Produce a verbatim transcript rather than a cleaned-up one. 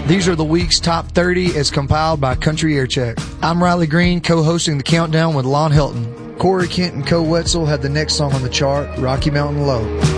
These are the week's top thirty as compiled by Country Air Check. I'm Riley Green, co-hosting the countdown with Lon Hilton. Corey Kent and Co Wetzel had the next song on the chart, Rocky Mountain Low.